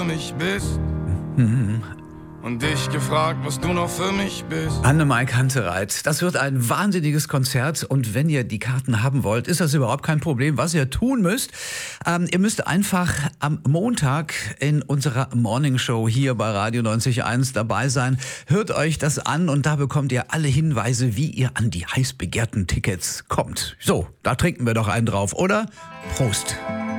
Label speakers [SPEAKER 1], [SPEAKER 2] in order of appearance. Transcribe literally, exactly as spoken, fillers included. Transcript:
[SPEAKER 1] für mich bist. Und dich gefragt, was du noch für mich bist.
[SPEAKER 2] Annemarie Kantereit, das wird ein wahnsinniges Konzert und wenn ihr die Karten haben wollt, ist das überhaupt kein Problem. Was ihr tun müsst, ähm, ihr müsst einfach am Montag in unserer Morningshow hier bei Radio neunzig Komma eins dabei sein. Hört euch das an und da bekommt ihr alle Hinweise, wie ihr an die heiß begehrten Tickets kommt. So, da trinken wir doch einen drauf, oder? Prost!